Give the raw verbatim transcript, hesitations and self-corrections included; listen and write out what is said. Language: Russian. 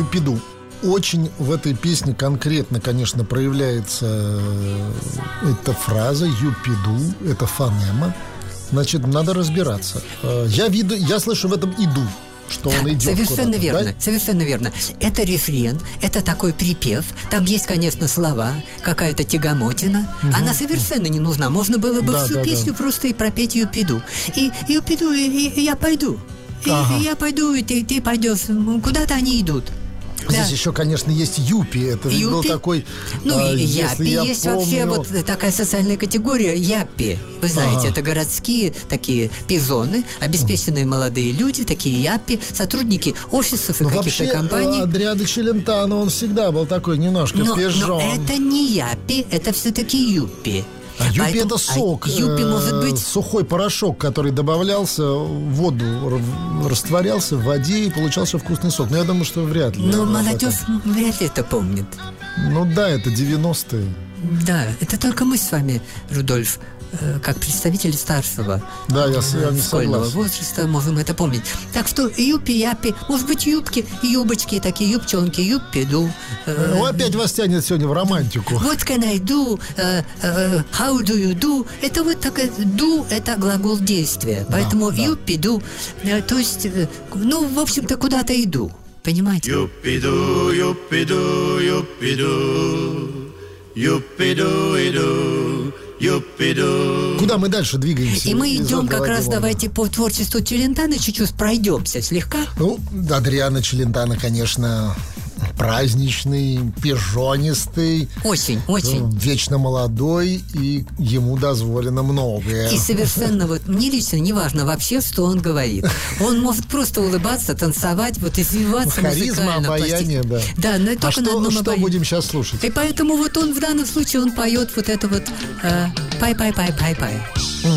юпиду. Очень в этой песне конкретно, конечно, проявляется эта фраза юпиду, это фонема. Значит, надо разбираться. Я, виду, я слышу в этом иду, что он идет. Совершенно куда-то, верно, да? совершенно верно. Это рефрен, это такой припев. Там есть, конечно, слова, какая-то тягомотина. Угу. Она совершенно не нужна. Можно было бы да, всю да, песню да. просто и пропеть юпиду. И юпиду, и, и я пойду. И, ага. и я пойду, и ты, ты пойдешь. Куда-то они идут. Здесь да. еще, конечно, есть юпи. Это юпи? Был такой... Ну, а, и япи. Я есть помню... вообще вот такая социальная категория япи. Вы знаете, ага. это городские такие пижоны, обеспеченные молодые люди, такие япи, сотрудники офисов и ну, каких-то вообще, компаний. Адриано Челентано, он всегда был такой немножко но, пижон. Но это не япи, это все-таки юпи. А юпи Поэтому, это сок, а юпи, может быть... сухой порошок, который добавлялся в воду, растворялся в воде и получался вкусный сок. Но я думаю, что вряд ли. Но молодежь вряд ли это помнит. Ну да, это девяностые. Да, это только мы с вами, Рудольф, как представители старшего да, я, я не школьного согласен. возраста можем это помнить. Так что юпи, япи, может быть, юбки, юбочки, такие юбчонки, юпиду. Ну, опять вас тянет сегодня в романтику. What can I do? Uh, uh, how do you do? Это вот такое, do – это глагол действия. Поэтому да, юпиду, да. то есть, ну, в общем-то, куда-то иду. Понимаете? Юпиду, юпиду, юпиду, юпиду, иду. Юпиду. Куда мы дальше двигаемся? И мы идем как раз, Волна. давайте по творчеству Челентано чуть-чуть пройдемся слегка. Ну, Адриано Челентано, конечно, праздничный, пижонистый. Очень, очень. Вечно молодой, и ему дозволено многое. И совершенно вот, мне лично не важно вообще, что он говорит. Он может просто улыбаться, танцевать, вот извиваться харизма, музыкально. обаяние, да. Да, но только а что, на одном что обаянии. будем сейчас слушать? И поэтому вот он в данном случае, он поет вот это вот э, пай-пай-пай-пай-пай.